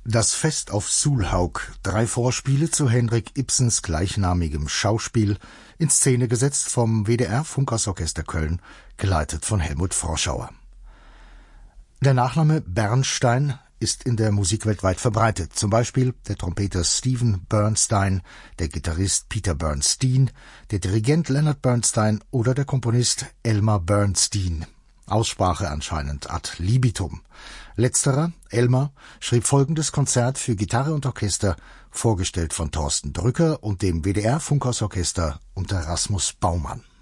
Das Fest auf Sulhaug, 3 Vorspiele zu Henrik Ibsens gleichnamigem Schauspiel, in Szene gesetzt vom WDR Funkhausorchester Köln, geleitet von Helmut Froschauer. Der Nachname Bernstein ist in der Musikwelt weit verbreitet, zum Beispiel der Trompeter Stephen Bernstein, der Gitarrist Peter Bernstein, der Dirigent Leonard Bernstein oder der Komponist Elmer Bernstein. Aussprache anscheinend ad libitum. Letzterer, Elmer, schrieb folgendes Konzert für Gitarre und Orchester, vorgestellt von Thorsten Drücker und dem WDR Funkhausorchester unter Rasmus Baumann.